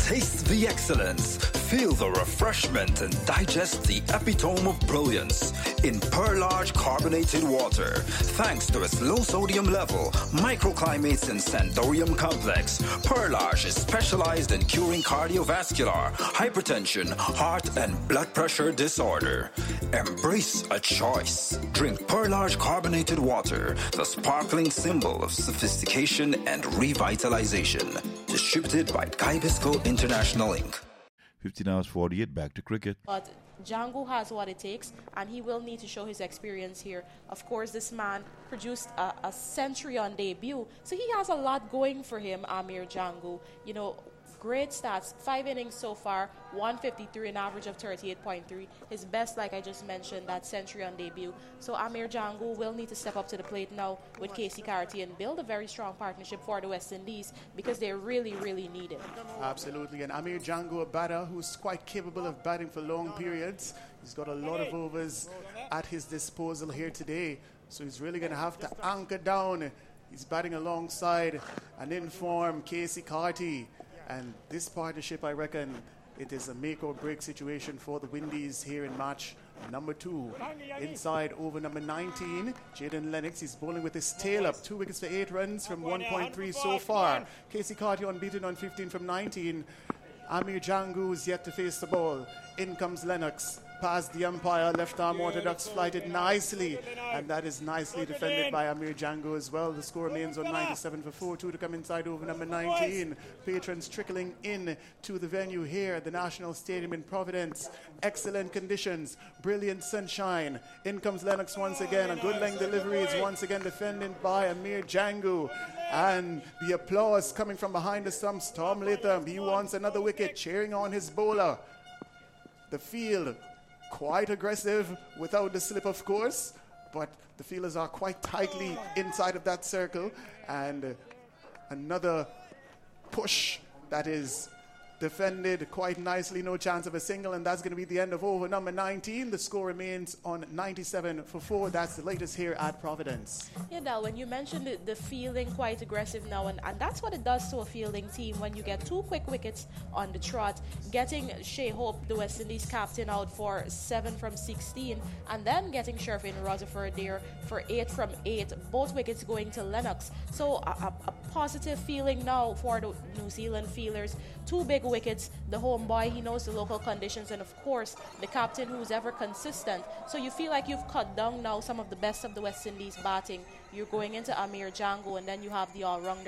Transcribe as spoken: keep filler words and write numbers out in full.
Taste the excellence, feel the refreshment, and digest the epitome of brilliance in Perlage carbonated water. Thanks to its low sodium level, microclimates and Sandorium complex, Perlage is specialized in curing cardiovascular, hypertension, heart, and blood pressure disorder. Embrace a choice. Drink Perlage carbonated water, the sparkling symbol of sophistication and revitalization. Distributed by Guybisco International Incorporated. fifteen hours forty-eight, back to cricket. But Django has what it takes, and he will need to show his experience here. Of course, this man produced a, a century on debut, so he has a lot going for him, Amir Django. You know, great stats. Five innings so far, one fifty-three, an average of thirty-eight point three. His best, like I just mentioned, that century on debut. So Amir Django will need to step up to the plate now with Casey Carty and build a very strong partnership for the West Indies because they really, really need it. Absolutely. And Amir Django, a batter who's quite capable of batting for long periods. He's got a lot of overs at his disposal here today. So he's really going to have to anchor down. He's batting alongside an in-form Casey Carty. And this partnership, I reckon, it is a make or break situation for the Windies here in match number two. Inside over number nineteen, Jaden Lennox. He's bowling with his tail up. Two wickets for eight runs from one point three so far. Casey Carty unbeaten on fifteen from nineteen. Amir Django is yet to face the ball. In comes Lennox. Past the umpire, left arm orthodox flighted nicely, and that is nicely defended by Amir Django as well. The score remains on ninety-seven for four two to come inside over number nineteen. Patrons trickling in to the venue here at the National Stadium in Providence. Excellent conditions, brilliant sunshine. In comes Lennox once again. A good length delivery is once again defended by Amir Django. And the applause coming from behind the stumps. Tom Latham, he wants another wicket, cheering on his bowler. The field quite aggressive without the slip, of course, but the fielders are quite tightly inside of that circle. And uh, another push that is defended quite nicely, no chance of a single, and that's going to be the end of over number nineteen. The score remains on ninety-seven for four. That's the latest here at Providence. Yeah, Dal, when you mentioned the, the fielding quite aggressive now, and, and that's what it does to a fielding team when you get two quick wickets on the trot, getting Shea Hope, the West Indies captain, out for seven from sixteen, and then getting Sherfin Rutherford there for eight from eight, both wickets going to Lennox. So a, a, a positive feeling now for the New Zealand fielders. Two big wickets, the home boy, he knows the local conditions, and of course the captain who's ever consistent. So you feel like you've cut down now some of the best of the West Indies batting. You're going into Amir Django, and then you have the all-rounder